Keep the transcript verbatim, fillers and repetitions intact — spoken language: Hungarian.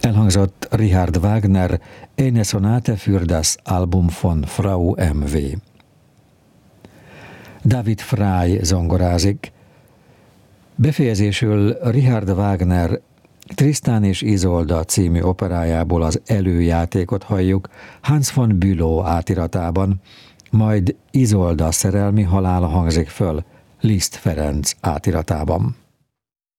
Elhangzott Richard Wagner Eine Sonate für das Album von Frau em vé. David Fry zongorázik. Befejezésül Richard Wagner Tristan és Isolda című operájából az előjátékot halljuk Hans von Bülow átiratában, majd Isolda szerelmi halála hangzik föl Liszt Ferenc átiratában.